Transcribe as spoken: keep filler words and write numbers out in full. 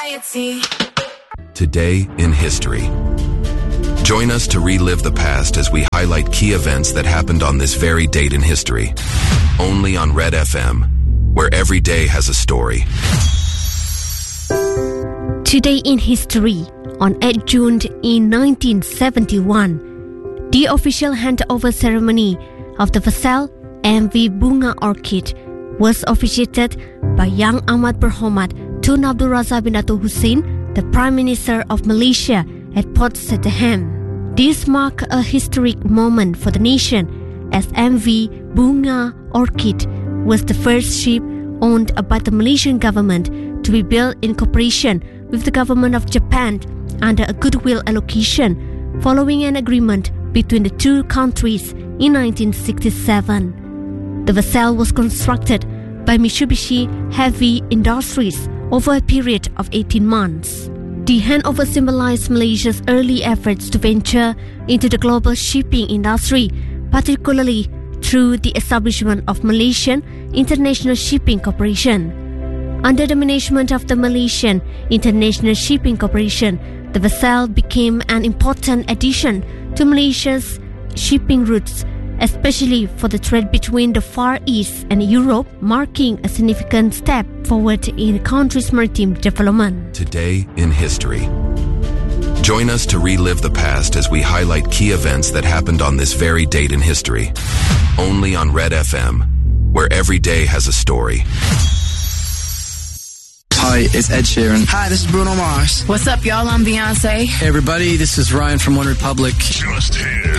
society. Today in history. Join us to relive the past as we highlight key events that happened on this very date in history. Only on Red F M, where every day has a story. Today in history, on the eighth of June in nineteen seventy-one, the official handover ceremony of the vessel M V Bunga Orchid was officiated by young Ahmad Berhormat Tun Abdul Razak bin Dato' Hussein, the Prime Minister of Malaysia, at Port Sydenham. This marked a historic moment for the nation, as M V Bunga Orchid was the first ship owned by the Malaysian government to be built in cooperation with the government of Japan under a goodwill allocation following an agreement between the two countries in nineteen sixty-seven. The vessel was constructed by Mitsubishi Heavy Industries over a period of eighteen months. The handover symbolized Malaysia's early efforts to venture into the global shipping industry, particularly through the establishment of Malaysian International Shipping Corporation. Under the management of the Malaysian International Shipping Corporation, the vessel became an important addition to Malaysia's shipping routes, especially for the trade between the Far East and Europe, marking a significant step forward in the country's maritime development. Today in history. Join us to relive the past as we highlight key events that happened on this very date in history. Only on Red F M, where every day has a story. Hi, it's Ed Sheeran. Hi, this is Bruno Mars. What's up, y'all? I'm Beyonce. Hey, everybody, this is Ryan from One Republic. Just here.